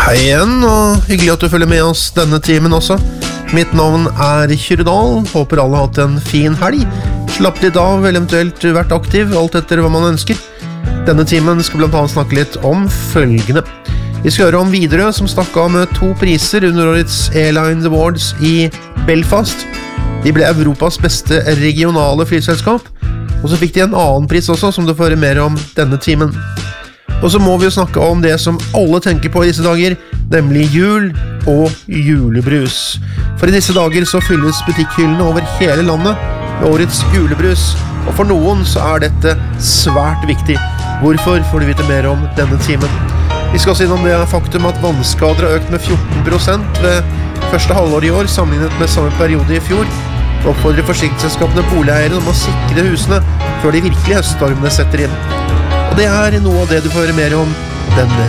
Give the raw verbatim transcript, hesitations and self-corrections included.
Hei igjen, og hyggelig at du følger med oss denne timen også. Mitt navn er Kyrredal, håper alle har hatt en fin helg. Slapp litt av, eller eventuelt vært aktiv, alt etter hva man ønsker. Denne timen skal blant annet snakke litt om følgende. Vi skal høre om Widerøe, som stakk av med to priser under årets Airline Awards i Belfast. De ble Europas beste regionale flyselskap, og så fikk de en annen pris også, som du får høre mer om denne timen. Og så må vi jo snakke om det som alle tenker på i disse dager, nemlig jul og julebrus. For i disse dager så fylles butikkhyllene over hele landet med årets julebrus, og for noen så er dette svært viktig. Hvorfor får du vite mer om denne timen? Vi skal også innom det faktum at vannskader har økt med fjorten prosent ved første halvår i år, sammenlignet med samme periode i fjor. Og oppfordrer forsikringsselskapene boligeiere om å sikre husene før de virkelige høststormene setter inn. Og det er noe av det du får høre mer om denne